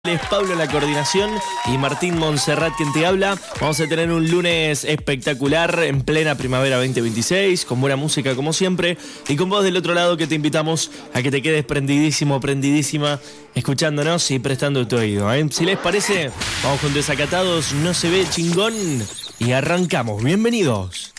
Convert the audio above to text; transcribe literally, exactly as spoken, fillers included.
Es Pablo en la coordinación y Martín Montserrat quien te habla. Vamos a tener un lunes espectacular en plena primavera veinte veintiséis, con buena música como siempre, y con vos del otro lado que te invitamos a que te quedes prendidísimo, prendidísima, escuchándonos y prestando tu oído, ¿eh? Si les parece, vamos con Desacatados, No se ve chingón, y arrancamos. Bienvenidos.